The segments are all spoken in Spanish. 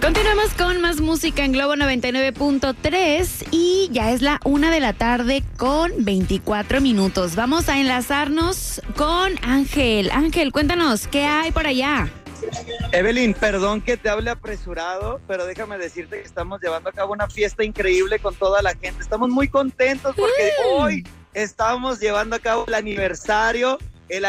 Continuamos con más música en Globo 99.3 y ya es la 1:00 con 24 minutos. Vamos a enlazarnos con Ángel. Ángel, cuéntanos, ¿qué hay por allá? Evelyn, perdón que te hable apresurado, pero déjame decirte que estamos llevando a cabo una fiesta increíble con toda la gente. Estamos muy contentos porque hoy estamos llevando a cabo el aniversario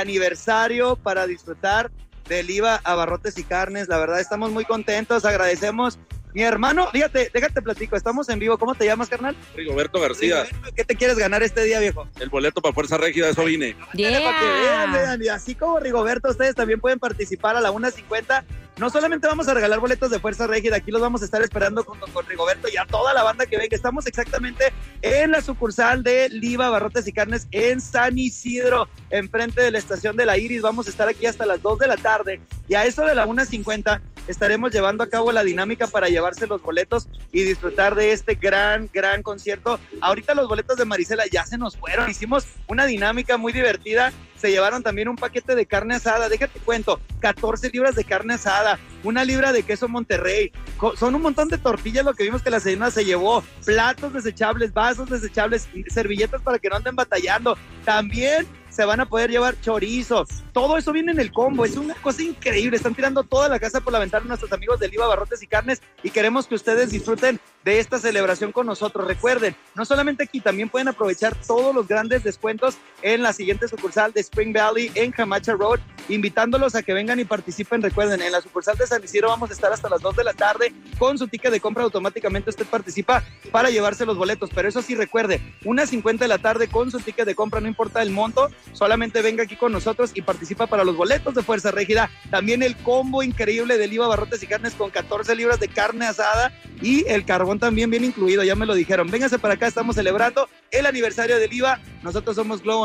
para disfrutar del IVA Abarrotes y Carnes. La verdad, estamos muy contentos, agradecemos. Mi hermano, déjate platico, estamos en vivo. ¿Cómo te llamas, carnal? Rigoberto García. Rigoberto, ¿qué te quieres ganar este día, viejo? El boleto para Fuerza Régida, eso vine. Yeah. Para que vean, y así como Rigoberto, ustedes también pueden participar a la 1:50. No solamente vamos a regalar boletos de Fuerza Régida, aquí los vamos a estar esperando junto con Rigoberto y a toda la banda que venga. Estamos exactamente en la sucursal de Liva Abarrotes y Carnes en San Isidro, enfrente de la estación de la Iris. Vamos a estar aquí hasta las 2 de la tarde y a eso de la 1:50 estaremos llevando a cabo la dinámica para llevarse los boletos y disfrutar de este gran concierto. Ahorita los boletos de Marisela ya se nos fueron, hicimos una dinámica muy divertida. Se llevaron también un paquete de carne asada, déjate cuento, 14 libras de carne asada, 1 libra de queso Monterrey, son un montón de tortillas lo que vimos que la señora se llevó, platos desechables, vasos desechables, servilletas para que no anden batallando, también se van a poder llevar chorizo, todo eso viene en el combo, es una cosa increíble, están tirando toda la casa por la ventana nuestros amigos del IVA Abarrotes y Carnes y queremos que ustedes disfruten de esta celebración con nosotros. Recuerden, no solamente aquí, también pueden aprovechar todos los grandes descuentos en la siguiente sucursal de Spring Valley en Camacha Road, invitándolos a que vengan y participen. Recuerden, en la sucursal de San Isidro vamos a estar hasta las 2 de la tarde, con su ticket de compra automáticamente usted participa para llevarse los boletos, pero eso sí, recuerde, 1:50 de la tarde con su ticket de compra, no importa el monto, solamente venga aquí con nosotros y participa para los boletos de Fuerza Régida, también el combo increíble del IVA Abarrotes y Carnes con 14 libras de carne asada y el carbón también viene incluido, ya me lo dijeron. Véngase para acá, estamos celebrando el aniversario del IVA. Nosotros somos Globo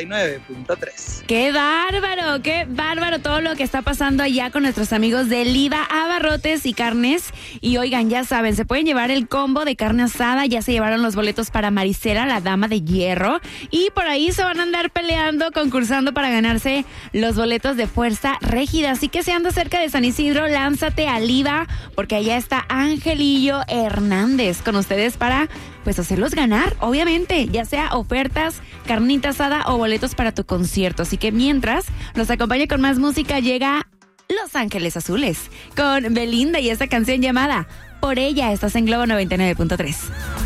99.3. ¡Qué bárbaro todo lo que está pasando allá con nuestros amigos del IVA Abarrotes y Carnes! Y oigan, ya saben, se pueden llevar el combo de carne asada, ya se llevaron los boletos para Marisela, la dama de hierro, y por ahí se van a andar peleando, concursando para ganarse los boletos de Fuerza Régida. Así que si andas cerca de San Isidro, lánzate al IVA, porque allá está Angelillo Hernández con ustedes para pues hacerlos ganar, obviamente, ya sea ofertas, carnita asada o boletos para tu concierto. Así que mientras los acompañe con más música, llega Los Ángeles Azules con Belinda y esta canción llamada Por Ella. Estás en Globo 99.3.